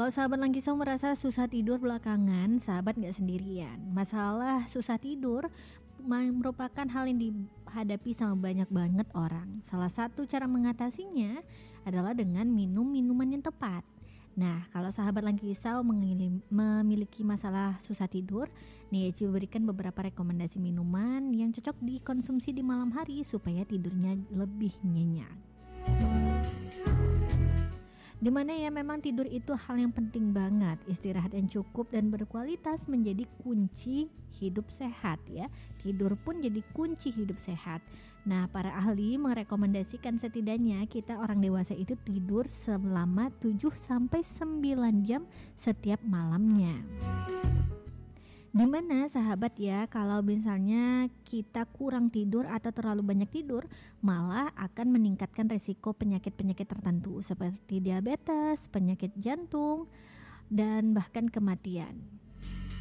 Kalau sahabat Langkisau merasa susah tidur belakangan, sahabat gak sendirian. Masalah susah tidur merupakan hal yang dihadapi sama banyak banget orang. Salah satu cara mengatasinya adalah dengan minum minuman yang tepat. Nah, kalau sahabat Langkisau memiliki masalah susah tidur, nih Eci berikan beberapa rekomendasi minuman yang cocok dikonsumsi di malam hari supaya tidurnya lebih nyenyak. Dimana ya memang tidur itu hal yang penting banget. Istirahat yang cukup dan berkualitas menjadi kunci hidup sehat ya. Tidur pun jadi kunci hidup sehat. Nah, para ahli merekomendasikan setidaknya kita orang dewasa itu tidur selama 7-9 jam setiap malamnya. Dimana sahabat ya, kalau misalnya kita kurang tidur atau terlalu banyak tidur, malah akan meningkatkan resiko penyakit-penyakit tertentu seperti diabetes, penyakit jantung, dan bahkan kematian.